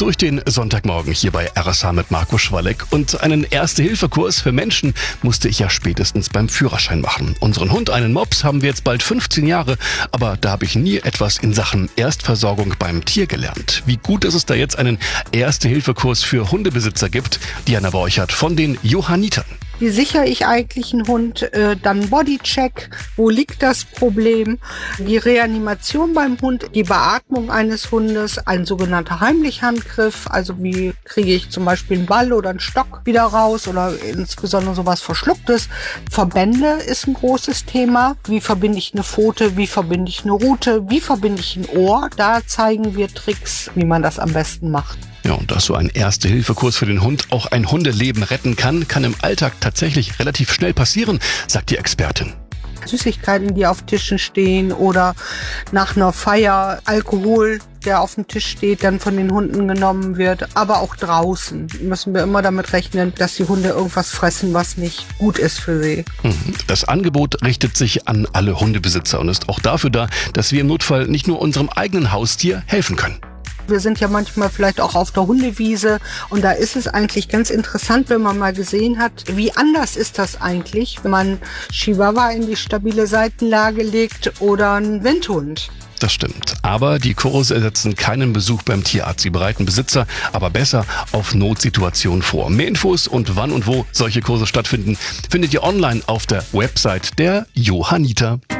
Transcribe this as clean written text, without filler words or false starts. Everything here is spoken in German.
durch den Sonntagmorgen hier bei RSH mit Marco Schwalek. Und einen Erste-Hilfe-Kurs für Menschen musste ich ja spätestens beim Führerschein machen. Unseren Hund, einen Mops, haben wir jetzt bald 15 Jahre, aber da habe ich nie etwas in Sachen Erstversorgung beim Tier gelernt. Wie gut, dass es da jetzt einen Erste-Hilfe-Kurs für Hundebesitzer gibt. Diana Borchert von den Johannitern. Wie sichere ich eigentlich einen Hund? Dann Bodycheck, wo liegt das Problem? Die Reanimation beim Hund, die Beatmung eines Hundes, ein sogenannter Heimlichhandgriff, also wie kriege ich zum Beispiel einen Ball oder einen Stock wieder raus oder insbesondere sowas Verschlucktes. Verbände ist ein großes Thema. Wie verbinde ich eine Pfote? Wie verbinde ich eine Rute? Wie verbinde ich ein Ohr? Da zeigen wir Tricks, wie man das am besten macht. Ja, und dass so ein Erste-Hilfe-Kurs für den Hund auch ein Hundeleben retten kann, kann im Alltag tatsächlich relativ schnell passieren, sagt die Expertin. Süßigkeiten, die auf Tischen stehen oder nach einer Feier Alkohol, der auf dem Tisch steht, dann von den Hunden genommen wird. Aber auch draußen müssen wir immer damit rechnen, dass die Hunde irgendwas fressen, was nicht gut ist für sie. Das Angebot richtet sich an alle Hundebesitzer und ist auch dafür da, dass wir im Notfall nicht nur unserem eigenen Haustier helfen können. Wir sind ja manchmal vielleicht auch auf der Hundewiese und da ist es eigentlich ganz interessant, wenn man mal gesehen hat, wie anders ist das eigentlich, wenn man Chihuahua in die stabile Seitenlage legt oder einen Windhund. Das stimmt. Aber die Kurse ersetzen keinen Besuch beim Tierarzt. Sie bereiten Besitzer aber besser auf Notsituationen vor. Mehr Infos und wann und wo solche Kurse stattfinden, findet ihr online auf der Website der Johanniter.